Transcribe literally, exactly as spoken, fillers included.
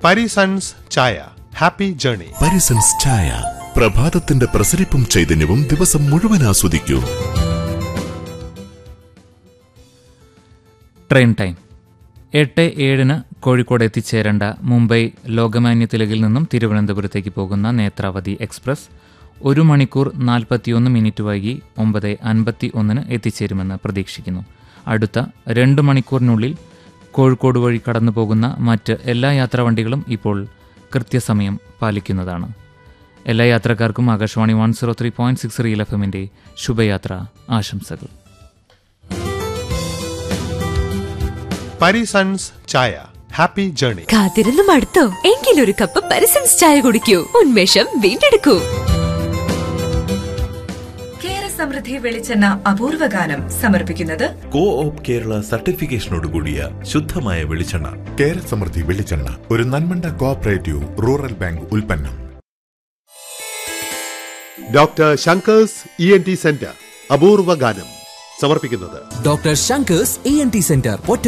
പരിസൺസ് ചായ, happy journey. Parisons ചായ, പ്രഭാതത്തിന്റെ പ്രസരിപ്പും ചൈതന്യവും ദിവസം മുഴുവൻ ആസ്വദിക്കൂ. ട്രെയിൻ ടൈം എട്ട് ഏഴിന് കോഴിക്കോട് എത്തിച്ചേരേണ്ട മുംബൈ ലോകമാന്യ തിലകിൽ നിന്നും തിരുവനന്തപുരത്തേക്ക് പോകുന്ന നേത്രാവതി എക്സ്പ്രസ് ഒരു മണിക്കൂർ നാൽപ്പത്തിയൊന്ന് മിനിറ്റ് വൈകി ഒമ്പത് അൻപത്തി ഒന്നിന് എത്തിച്ചേരുമെന്ന് പ്രതീക്ഷിക്കുന്നു. അടുത്ത രണ്ട് മണിക്കൂറിനുള്ളിൽ കോഴിക്കോട് വഴി കടന്നു പോകുന്ന മറ്റ് എല്ലാ യാത്രാവണ്ടികളും ഇപ്പോൾ കൃത്യസമയം പാലിക്കുന്നതാണ്. എല്ലാ യാത്രക്കാർക്കും Akashvani one zero three point six real F എമ്മിന്റെ ശുഭയാത്ര ആശംസകൾ. പരിസൺസ് ചായ, ഹാപ്പി ജേർണി. കാത്തിരുന്ന് മടുത്തോ? എങ്കിലൊരു കപ്പ് പരിസൺസ് ചായ കുടിക്കൂ. ഉന്മേഷം വീണ്ടെടുക്കൂ. സമൃദ്ധി വെളിച്ചെണ്ണ അപൂർവ ഗാനം സമർപ്പിക്കുന്നത് കോ ഓപ്പ് കേരള സർട്ടിഫിക്കേഷനോട് കൂടിയ ശുദ്ധമായ വെളിച്ചെണ്ണ. കേര സമൃദ്ധി വെളിച്ചെണ്ണ ഒരു നന്മണ്ട കോഓപ്പറേറ്റീവ് റൂറൽ ബാങ്ക് ഉൽപ്പന്നം. Doctor Shankar's E N T centre അപൂർവ ഗാനം സമർപ്പിക്കുന്നത് doctor Shankar's E N T centre